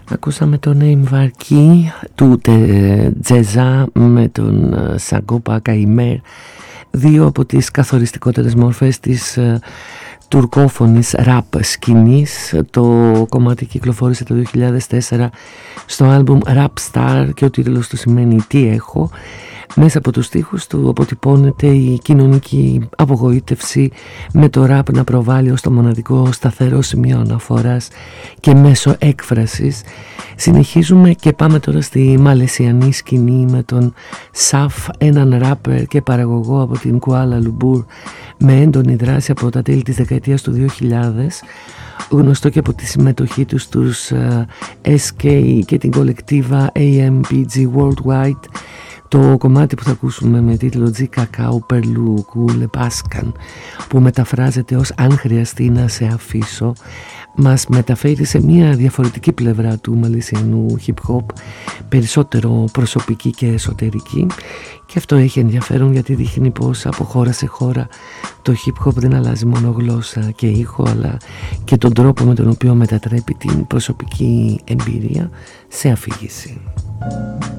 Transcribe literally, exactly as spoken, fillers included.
Ακούσαμε το Name Varki του Τζεζά με τον Σαγκόπα Καϊμέρ, δύο από τις καθοριστικότερες μορφές της τουρκόφωνης ραπ σκηνής. Το κομμάτι κυκλοφόρησε το δύο χιλιάδες τέσσερα στο άλμπουμ Rap Star και ο τίτλος του σημαίνει «Τι έχω». Μέσα από τους στίχους του αποτυπώνεται η κοινωνική απογοήτευση, με το ραπ να προβάλλει ως το μοναδικό σταθερό σημείο αναφοράς και μέσο έκφρασης. Συνεχίζουμε και πάμε τώρα στη μαλαισιανή σκηνή με τον Σαφ, έναν ράπερ και παραγωγό από την Κουάλα Λουμπούρ με έντονη δράση από τα τέλη της δεκαετίας του δύο χιλιάδες, γνωστό και από τη συμμετοχή του στους uh, ες κέι και την κολεκτίβα έι εμ πι τζι Worldwide. Το κομμάτι που θα ακούσουμε με τίτλο «Τζι Κακάου Περλού Κούλε Πάσκαν», που μεταφράζεται ως «Αν χρειαστεί να σε αφήσω», μας μεταφέρει σε μια διαφορετική πλευρά του μαλαισιανού hip hop, περισσότερο προσωπική και εσωτερική, και αυτό έχει ενδιαφέρον γιατί δείχνει πως από χώρα σε χώρα το hip hop δεν αλλάζει μόνο γλώσσα και ήχο, αλλά και τον τρόπο με τον οποίο μετατρέπει την προσωπική εμπειρία σε αφήγηση.